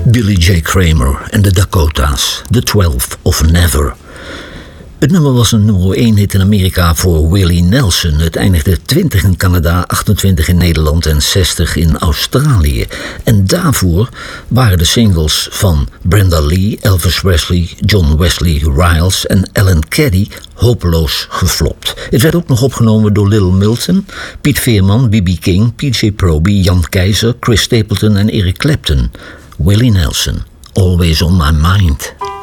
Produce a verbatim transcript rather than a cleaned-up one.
Billy J. Kramer en de Dakota's, The Twelve of Never. Het nummer was een nummer één hit in Amerika voor Willie Nelson. Het eindigde twintig in Canada, achtentwintig in Nederland en zestig in Australië. En daarvoor waren de singles van Brenda Lee, Elvis Presley, John Wesley Riles en Alan Caddy hopeloos geflopt. Het werd ook nog opgenomen door Little Milton, Piet Veerman, B B King, P J Proby, Jan Keizer, Chris Stapleton en Eric Clapton. Willie Nelson, Always on My Mind.